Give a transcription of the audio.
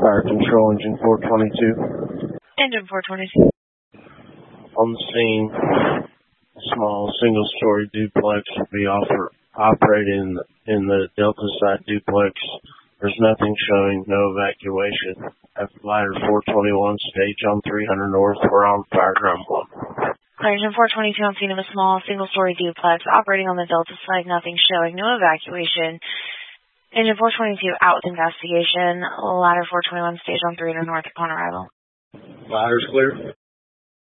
Fire Control, Engine 422. Engine 422. On the scene, a small single-story duplex will be operated in the Delta site duplex. There's nothing showing, no evacuation. At ladder 421, stage on 300 North, we're on fire drum 1. Engine 422 on scene of a small single-story duplex operating on the Delta site, nothing showing, no evacuation. Engine 422 out with investigation. Ladder 421, stage on 300 North upon arrival. Ladder's clear.